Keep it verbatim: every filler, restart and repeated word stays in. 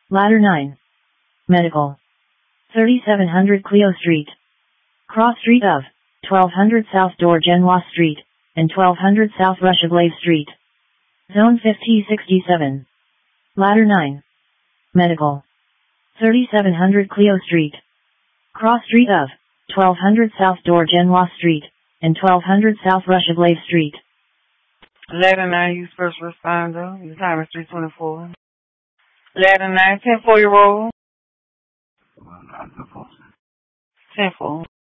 Ladder nine. Medical. thirty-seven hundred Clio Street. Cross Street of twelve hundred South Door Genois Street, and twelve hundred South Rushglave Street. Zone fifty sixty-seven. Ladder nine. Medical. thirty-seven hundred Clio Street. Cross Street of twelve hundred South Door Genois Street, and twelve hundred South Rushglave Street. Ladder nine, you first responder. Your time is three twenty-four. Ladder nine, ten four year old. ten four.